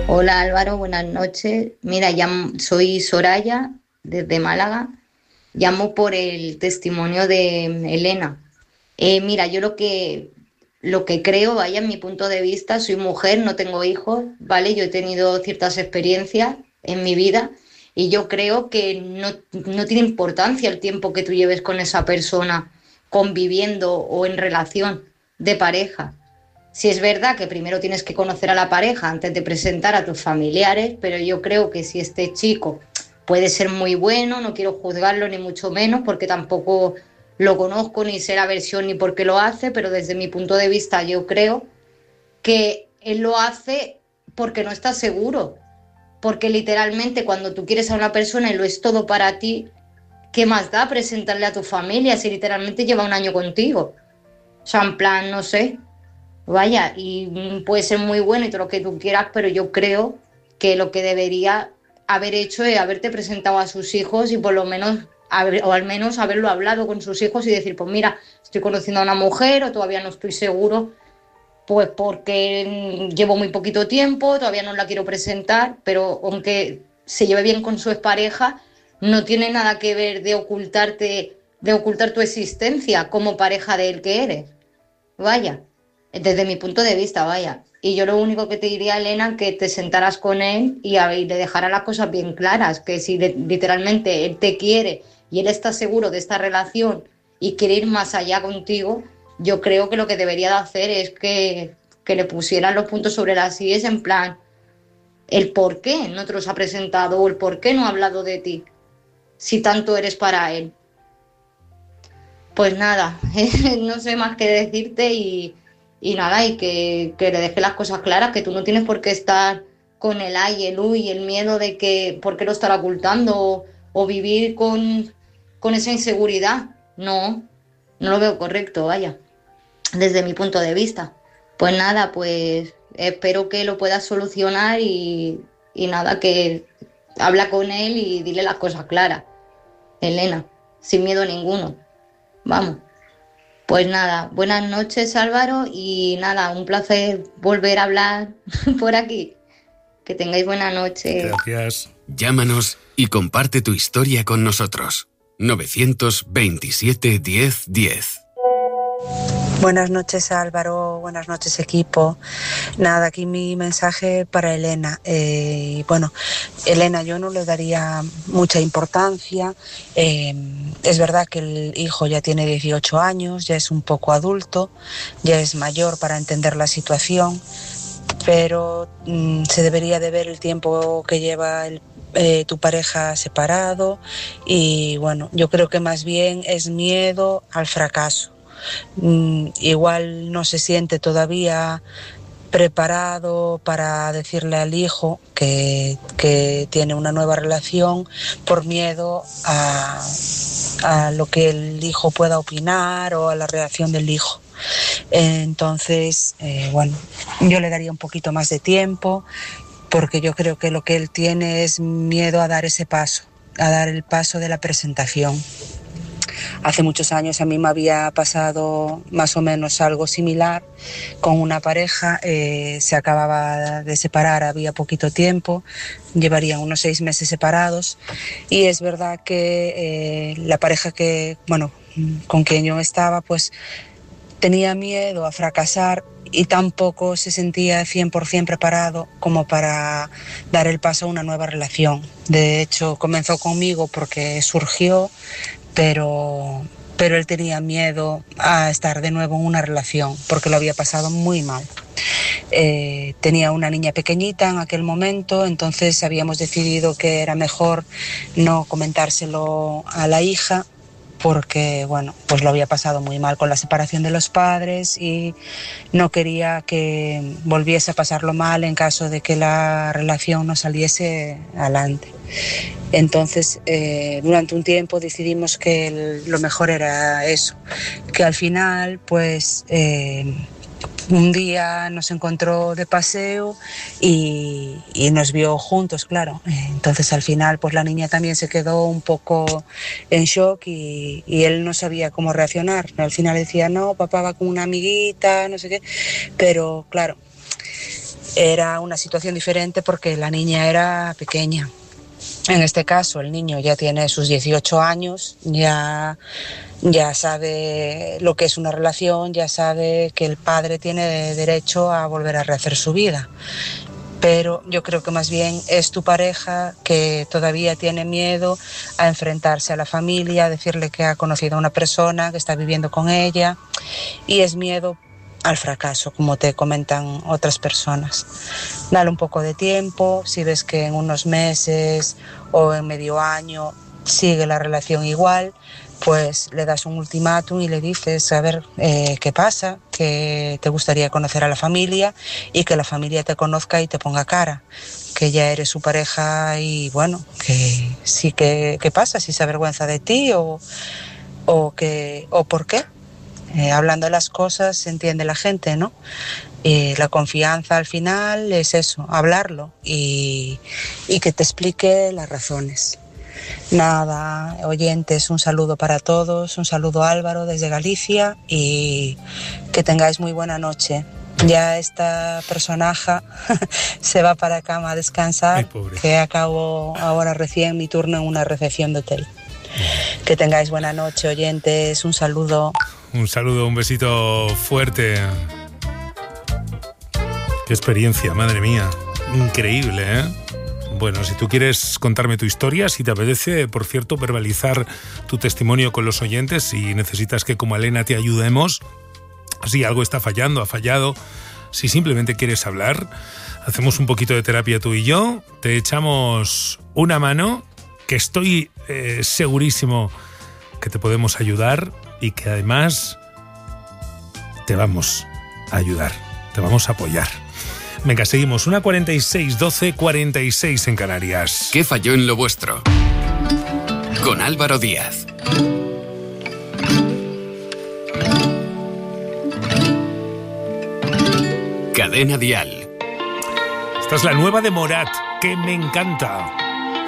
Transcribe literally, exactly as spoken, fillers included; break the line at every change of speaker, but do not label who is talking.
Hola Álvaro, buenas noches. Mira, llam- soy Soraya desde Málaga. Llamo por el testimonio de Elena. Eh, mira, yo lo que, lo que creo, vaya, en mi punto de vista, soy mujer, no tengo hijos, ¿vale? Yo he tenido ciertas experiencias en mi vida y yo creo que no, no tiene importancia el tiempo que tú lleves con esa persona conviviendo o en relación de pareja. Si es verdad que primero tienes que conocer a la pareja antes de presentar a tus familiares, pero yo creo que si este chico puede ser muy bueno, no quiero juzgarlo ni mucho menos, porque tampoco lo conozco ni sé la versión ni por qué lo hace, pero desde mi punto de vista yo creo que él lo hace porque no está seguro, porque literalmente cuando tú quieres a una persona y lo es todo para ti, ¿qué más da presentarle a tu familia si literalmente lleva un año contigo? O sea, en plan, no sé. Vaya, y mm, puede ser muy bueno y todo lo que tú quieras, pero yo creo que lo que debería haber hecho es haberte presentado a sus hijos y por lo menos, haber- o al menos haberlo hablado con sus hijos y decir, pues mira, estoy conociendo a una mujer o todavía no estoy seguro, pues porque mm, llevo muy poquito tiempo, todavía no la quiero presentar, pero aunque se lleve bien con su expareja, no tiene nada que ver de ocultarte, de ocultar tu existencia como pareja de él que eres. Vaya, desde mi punto de vista, vaya. Y yo lo único que te diría, Elena, que te sentaras con él y, a- y le dejaras las cosas bien claras, que si de- literalmente él te quiere y él está seguro de esta relación y quiere ir más allá contigo, yo creo que lo que debería de hacer es que, que le pusieran los puntos sobre las íes en plan, el por qué no te los ha presentado o el por qué no ha hablado de ti, si tanto eres para él. Pues nada, no sé más que decirte y, y nada, y que, que le deje las cosas claras, que tú no tienes por qué estar con el ay, el uy, y el miedo de que por qué lo estará ocultando o, o vivir con, con esa inseguridad. No, no lo veo correcto, vaya, desde mi punto de vista. Pues nada, pues espero que lo puedas solucionar y, y nada, que habla con él y dile las cosas claras, Elena, sin miedo ninguno. Vamos. Pues nada, buenas noches Álvaro y nada, un placer volver a hablar por aquí. Que tengáis buena noche.
Gracias. Llámanos y comparte tu historia con nosotros. novecientos veintisiete diez diez.
Buenas noches Álvaro, buenas noches equipo. Nada, aquí mi mensaje para Elena. Eh, bueno, Elena, yo no le daría mucha importancia. Eh, es verdad que el hijo ya tiene dieciocho años, ya es un poco adulto, ya es mayor para entender la situación, pero mm, se debería de ver el tiempo que lleva el eh, tu pareja separado y bueno, yo creo que más bien es miedo al fracaso. Mm, igual no se siente todavía preparado para decirle al hijo que, que tiene una nueva relación por miedo a, a lo que el hijo pueda opinar o a la reacción del hijo. Entonces, eh, bueno, yo le daría un poquito más de tiempo porque yo creo que lo que él tiene es miedo a dar ese paso, a dar el paso de la presentación. Hace muchos años a mí me había pasado más o menos algo similar con una pareja, eh, se acababa de separar, había poquito tiempo, llevarían unos seis meses separados y es verdad que eh, la pareja que, bueno, con quien yo estaba, pues tenía miedo a fracasar y tampoco se sentía cien por ciento preparado como para dar el paso a una nueva relación. De hecho, comenzó conmigo porque surgió, pero, pero él tenía miedo a estar de nuevo en una relación porque lo había pasado muy mal. Eh, tenía una niña pequeñita en aquel momento, entonces habíamos decidido que era mejor no comentárselo a la hija porque, bueno, pues lo había pasado muy mal con la separación de los padres y no quería que volviese a pasarlo mal en caso de que la relación no saliese adelante. Entonces, eh, durante un tiempo decidimos que el, lo mejor era eso, que al final, pues, eh, un día nos encontró de paseo y, y nos vio juntos, claro. Entonces, al final, pues la niña también se quedó un poco en shock y, y él no sabía cómo reaccionar. Al final decía, no, papá va con una amiguita, no sé qué, pero claro, era una situación diferente porque la niña era pequeña. En este caso, el niño ya tiene sus dieciocho años, ya, ya sabe lo que es una relación, ya sabe que el padre tiene derecho a volver a rehacer su vida. Pero yo creo que más bien es tu pareja que todavía tiene miedo a enfrentarse a la familia, a decirle que ha conocido a una persona, que está viviendo con ella, y es miedo al fracaso, como te comentan otras personas. Dale un poco de tiempo, si ves que en unos meses o en medio año sigue la relación igual, pues le das un ultimátum y le dices, a ver, eh, qué pasa, que te gustaría conocer a la familia y que la familia te conozca y te ponga cara, que ya eres su pareja y bueno, que sí, que, ¿qué pasa? Si se avergüenza de ti o, o, que, o por qué. Eh, hablando de las cosas se entiende la gente, ¿no? Y la confianza al final es eso, hablarlo y, y que te explique las razones. Nada, oyentes, un saludo para todos, un saludo Álvaro desde Galicia y que tengáis muy buena noche. Ya esta personaje se va para cama a descansar,
Ay,
que acabo ahora recién mi turno en una recepción de hotel. Que tengáis buena noche, oyentes, un saludo.
Un saludo, un besito fuerte. Qué experiencia, madre mía. Increíble, ¿eh? Bueno, si tú quieres contarme tu historia, si te apetece, por cierto, verbalizar tu testimonio con los oyentes, si necesitas que como Elena te ayudemos, si algo está fallando, ha fallado, si simplemente quieres hablar, hacemos un poquito de terapia tú y yo, te echamos una mano, que estoy eh, segurísimo que te podemos ayudar y que además te vamos a ayudar, te vamos a apoyar. Venga, seguimos. una cuarenta y seis, doce cuarenta y seis en Canarias.
¿Qué falló en lo vuestro? Con Álvaro Díaz. Cadena Dial.
Esta es la nueva de Morat, que me encanta.